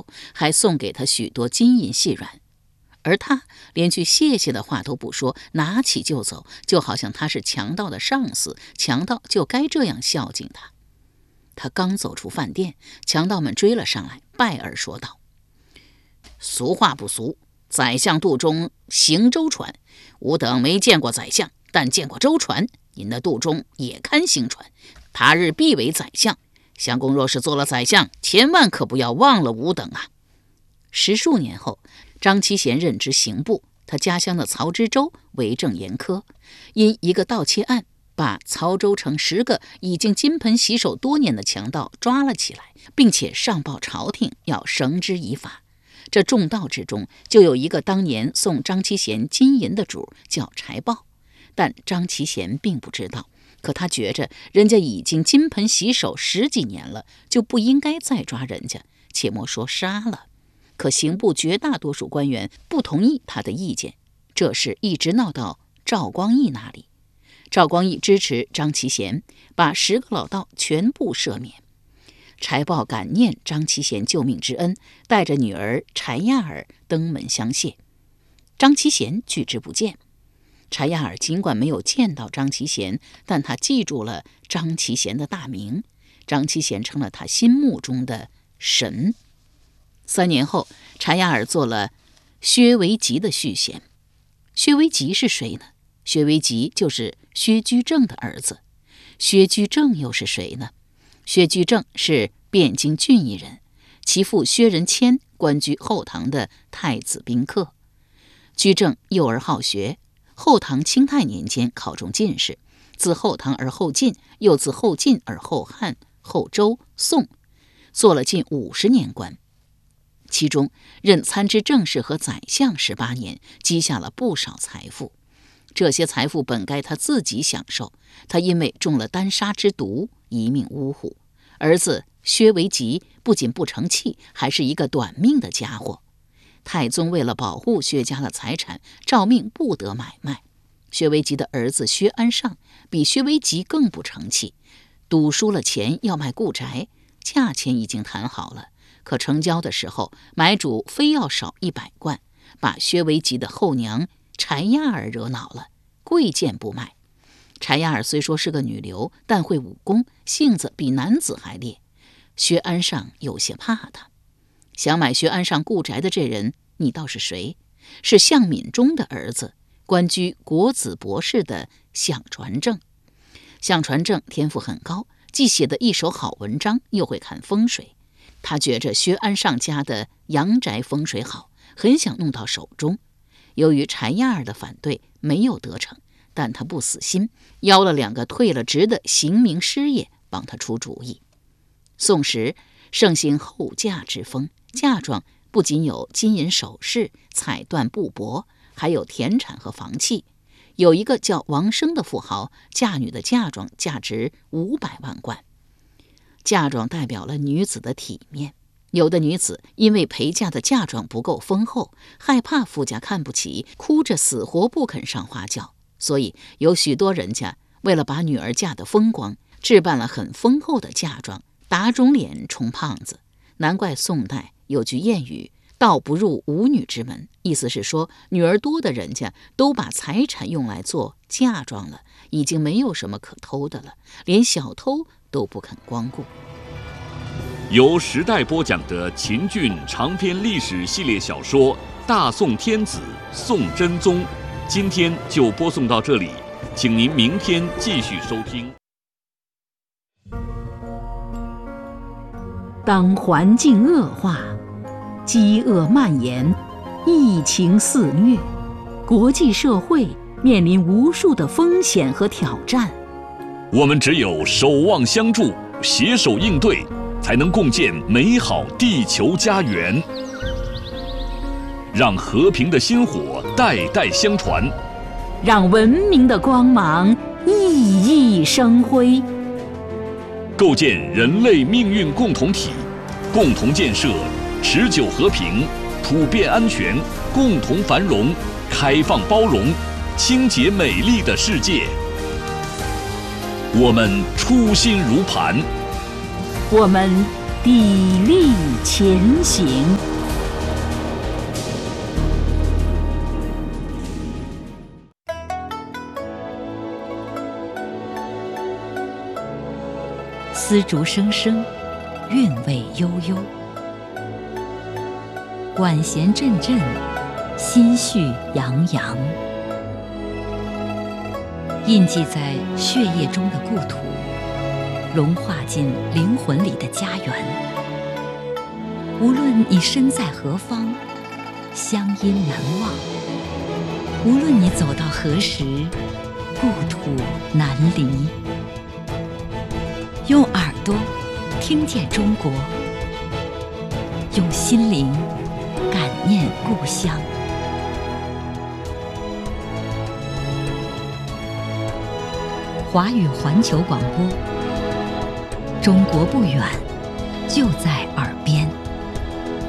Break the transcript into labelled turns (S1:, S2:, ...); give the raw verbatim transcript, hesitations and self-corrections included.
S1: 后，还送给他许多金银细软。而他连句谢谢的话都不说，拿起就走，就好像他是强盗的上司，强盗就该这样孝敬他。他刚走出饭店，强盗们追了上来，拜而说道：俗话不俗，宰相肚中行舟船，吾等没见过宰相，但见过舟船，您的肚中也堪行船，他日必为宰相。相公若是做了宰相，千万可不要忘了吾等啊。十数年后，张其贤任职刑部，他家乡的曹知州为政严苛，因一个盗窃案，把曹州城十个已经金盆洗手多年的强盗抓了起来，并且上报朝廷要绳之以法。这众盗之中，就有一个当年送张其贤金银的主，叫柴豹，但张其贤并不知道。可他觉着人家已经金盆洗手十几年了，就不应该再抓人家，且莫说杀了。可刑部绝大多数官员不同意他的意见，这事一直闹到赵光义那里。赵光义支持张其贤，把十个老盗全部赦免。柴豹感念张其贤救命之恩，带着女儿柴亚尔登门相谢。张其贤拒之不见。柴亚尔尽管没有见到张其贤，但他记住了张其贤的大名，张其贤成了他心目中的神。三年后，柴亚尔做了薛维吉的续弦。薛维吉是谁呢？薛维吉就是薛居正的儿子。薛居正又是谁呢？薛居正是汴京郡邑人，其父薛仁谦官居后唐的太子宾客。居正幼而好学，后唐清泰年间考中进士，自后唐而后晋，又自后晋而后汉、后周、宋，做了近五十年官。其中任参知政事和宰相十八年，积下了不少财富。这些财富本该他自己享受，他因为中了丹砂之毒，一命呜呼。儿子薛维吉不仅不成器，还是一个短命的家伙。太宗为了保护薛家的财产，诏命不得买卖。薛维吉的儿子薛安上比薛维吉更不成器，赌输了钱要卖故宅，价钱已经谈好了，可成交的时候，买主非要少一百贯，把薛维吉的后娘柴亚尔惹恼了，贵贱不卖。柴亚尔虽说是个女流，但会武功，性子比男子还烈。薛安上有些怕他。想买薛安上故宅的这人，你道是谁？是项敏忠的儿子，官居国子博士的项传正。项传正天赋很高，既写得一手好文章，又会看风水。他觉着薛安上家的阳宅风水好，很想弄到手中。由于柴亚尔的反对，没有得逞，但他不死心，邀了两个退了职的刑名师爷帮他出主意。宋时盛行后嫁之风，嫁妆不仅有金银首饰、彩缎布帛，还有田产和房契。有一个叫王生的富豪，嫁女的嫁妆价值五百万贯。嫁妆代表了女子的体面，有的女子因为陪嫁的嫁妆不够丰厚，害怕夫家看不起，哭着死活不肯上花轿，所以有许多人家为了把女儿嫁得风光，置办了很丰厚的嫁妆，打肿脸充胖子。难怪宋代有句谚语，道不入无女之门，意思是说女儿多的人家都把财产用来做嫁妆了，已经没有什么可偷的了，连小偷都不肯光顾。
S2: 由时代播讲的秦俊长篇历史系列小说《大宋天子宋真宗》，今天就播送到这里，请您明天继续收听。
S3: 当环境恶化，饥饿蔓延，疫情肆虐，国际社会面临无数的风险和挑战。
S2: 我们只有守望相助，携手应对，才能共建美好地球家园。让和平的薪火代代相传，
S3: 让文明的光芒熠熠生辉。
S2: 构建人类命运共同体，共同建设持久和平、普遍安全、共同繁荣、开放包容、清洁美丽的世界。我们初心如磐，
S3: 我们砥砺前行。丝竹声声，韵味悠悠；管弦阵阵，心绪洋洋。印记在血液中的故土，融化进灵魂里的家园。无论你身在何方，乡音难忘；无论你走到何时，故土难离。用耳朵听见中国，用心灵感念故乡。华语环球广播，中国不远，就在